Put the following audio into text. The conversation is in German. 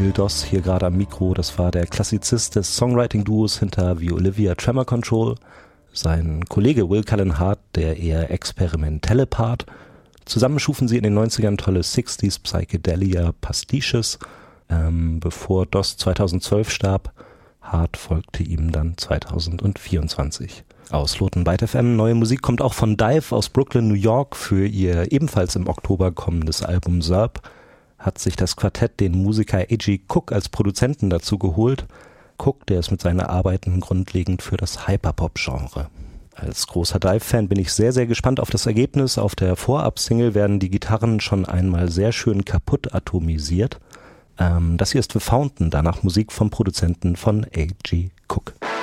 Phil Doss hier gerade am Mikro. Das war der Klassizist des Songwriting-Duos hinter The Olivia Tremor Control. Sein Kollege Will Cullen Hart, der eher experimentelle Part. Zusammen schufen sie in den 90ern tolle 60s Psychedelia Pastiches, bevor Doss 2012 starb. Hart folgte ihm dann 2024. Aus Loten Byte FM. Neue Musik kommt auch von Dive aus Brooklyn, New York. Für ihr ebenfalls im Oktober kommendes Album Zerb hat sich das Quartett den Musiker A.G. Cook als Produzenten dazu geholt. Cook, der ist mit seinen Arbeiten grundlegend für das Hyperpop-Genre. Als großer Dive-Fan bin ich sehr, sehr gespannt auf das Ergebnis. Auf der Vorab-Single werden die Gitarren schon einmal sehr schön kaputt atomisiert. Das hier ist The Fountain, danach Musik vom Produzenten von A.G. Cook.